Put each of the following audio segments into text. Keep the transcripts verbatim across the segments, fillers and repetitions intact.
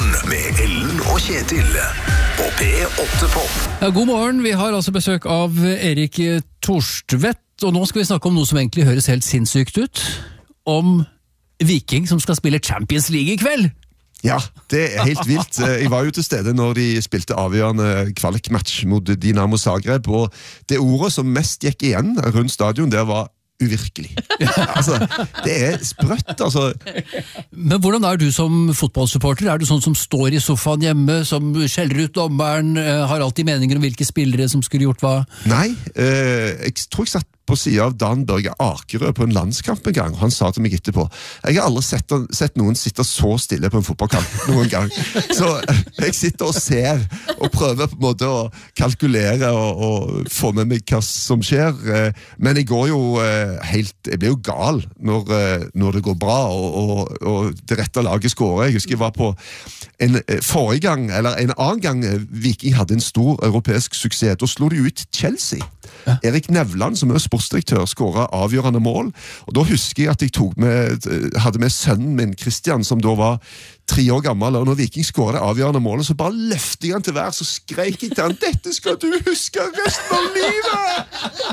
Morgen med Ellen og Kjetil på P åtte Pop. Ja, god morgen, vi har altså besøk av Erik Torstvedt, og nå skal vi snakke om noe som egentlig høres helt sinnssykt ut. Om Viking som skal spille Champions League i kveld. Ja, det er helt vilt. Jeg var jo til stede når de spilte avgjørende kvalikmatch mot Dinamo Zagreb, og det ordet som mest gikk igjen rundt stadion, det var uvirkelig. Altså, det er sprøtt, altså. Men hvordan er du som fotballsupporter? Er du sånn som står i sofaen hjemme, som skjeller ut dommeren, har alltid meninger om hvilke spillere som skulle gjort hva? Nei, eh, jeg tror jeg satt på siden av Dan Børge Akerø på en landskamp en gang, og han sa til meg etterpå, jeg har aldri sett, sett noen sitte så stille på en fotballkamp noen gang. Så jeg sitter og ser, og prøver på en måte å kalkulere og, og få med meg hva som skjer, men jeg går jo helt, jeg blir jo gal når, når det går bra, og, og, og det rette laget skårer. Jeg husker jeg var på en forrige gang, eller en annen gang Viking hadde en stor europeisk suksess, da slo de ut Chelsea. Ja. Erik Nevland, som er sportsdirektør, skåret avgjørende mål, og da husker jeg at jeg tok med, hadde med sønnen min, Christian, som da var tre år gammel, og når Viking skåret avgjørende målet, så bare løftet jeg han til hver, så skrek jeg til han, dette skal du huske resten av livet!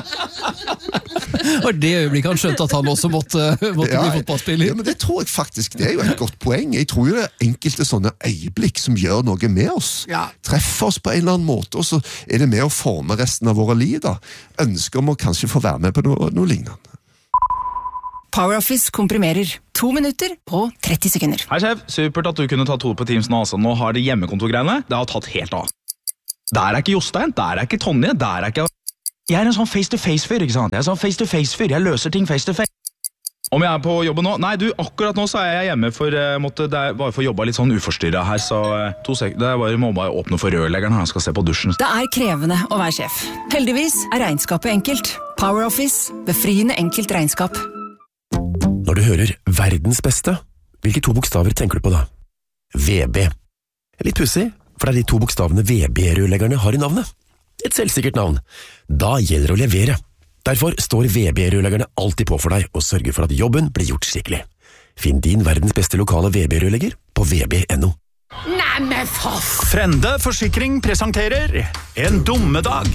Og det øyeblikket han skjønte at han også måtte, måtte ja, bli fotballspiller. Ja, men det tror jeg faktisk, det er jo et godt poeng. Jeg tror jo det er enkelte sånne øyeblikk som gjør noe med oss. Ja. Treffer oss på en eller annen måte, og så er det med å forme resten av våre liv da. Ønsker om å kanskje få være med på noe, noe lignende. PowerOffice komprimerer to minutter på tretti sekunder. Hei sjef, supert at du kunne ta to på Teams nå. Altså. Nå har det hjemmekontorgreiene, det har tatt helt av. Der er ikke Jostein, der er ikke Tonje, der er ikke... Jeg er en sånn face-to-face-fyr, ikke sant? Jeg er en sånn face-to-face-fyr, jeg løser ting face-to-face. Om jeg er på jobben nå? Nei, du, akkurat nå så er jeg hjemme for jeg måtte, det er bare for å jobbe litt sånn uforstyrret her, så to sek det er bare, må bare åpne for rørleggeren når han skal se på dusjen. Det er krevende å være sjef. Heldigvis er regnskapet enkelt. PowerOffice, befriende enkelt regnskap. Når du hører verdens beste, hvilke to bokstaver tenker du på da? V B. Litt pussig, for det er de to bokstavene V B-rørleggerne har i navnet. Et selvsikkert navn. Da gjelder det å levere. Derfor står V B-rørleggerne alltid på for deg og sørger for at jobben blir gjort skikkelig. Finn din verdens beste lokale V B-rørlegger på v b punktum no. Nei, men for... Frende Forsikring presenterer En dummedag.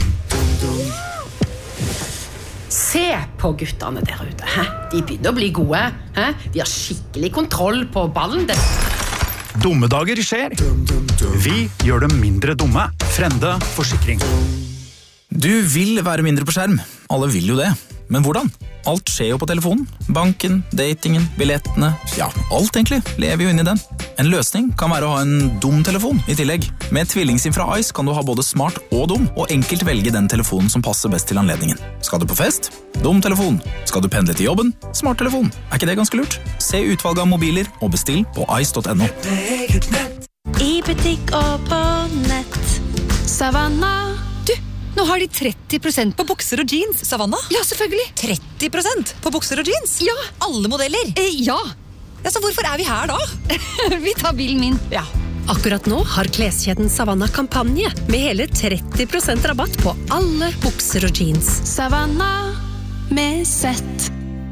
Se på guttene der ute. Hæ? De begynner å bli gode. Hæ? De har skikkelig kontroll på ballen. Det... Dummedager skjer. Vi gjør dem mindre dumme. Frende Forsikring. Du vil være mindre på skjerm. Alle vil jo det. Men hvordan? Alt skjer jo på telefonen. Banken, datingen, billettene. Ja, alt egentlig lever jo inn i den. En løsning kan være å ha en dum telefon i tillegg. Med tvillingsim fra Ice kan du ha både smart og dum, og enkelt velge den telefonen som passer best til anledningen. Skal du på fest? Dum telefon. Skal du pendle til jobben? Smart telefon. Er ikke det ganske lurt? Se utvalget av mobiler og bestill på ice punktum no. I butikk og på nett. Savanna. Nå har de tretti prosent på bukser og jeans, Savanna. Ja, selvfølgelig. tretti prosent på bukser og jeans? Ja. Alle modeller? Eh, ja. Ja, så hvorfor er vi her da? Vi tar bilen min. Ja. Akkurat nå har kleskjeden Savanna kampanje med hele tretti prosent rabatt på alle bukser og jeans. Savanna med sett.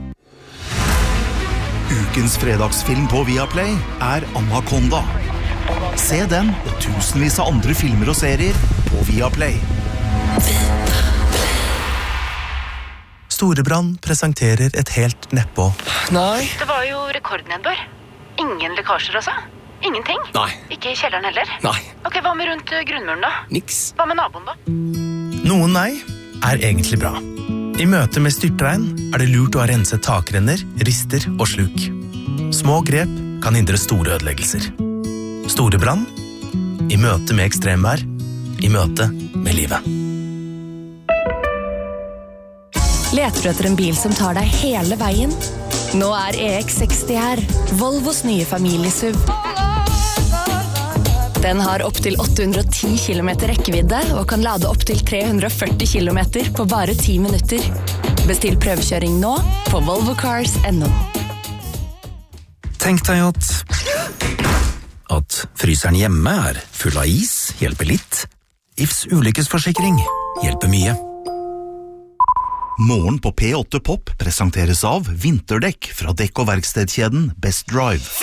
Ukens fredagsfilm på Viaplay er Anaconda. Se den og tusenvis av andre filmer og serier på Viaplay. Storebrand presenterer et helt neppå. Nei. Det var jo rekordnedbør. Ingen lekkasjer altså? Ingenting? Nei. Ikke i kjelleren heller? Nei. Ok, hva med rundt grunnmuren da? Niks. Hva med naboen da? Noen nei er egentlig bra. I møte med styrtregn er det lurt å ha renset takrenner, rister og sluk. Små grep kan hindre store ødeleggelser. Storebrand. I møte med ekstremvær. I møte med livet. Leter du etter en bil som tar deg hele veien? Nå er E X seksti her, Volvos nye familiesuv. Den har opp til åtte hundre og ti kilometer rekkevidde og kan lade opp til tre hundre og førti kilometer på bare ti minutter. Bestill prøvekjøring nå på volvo cars punktum no. Tenk deg at at fryseren hjemme er full av is, hjelper litt. I F S ulykkesforsikring hjelper mye. Morgen på P åtte Pop presenteres av vinterdekk fra dekk- og verkstedkjeden Best Drive.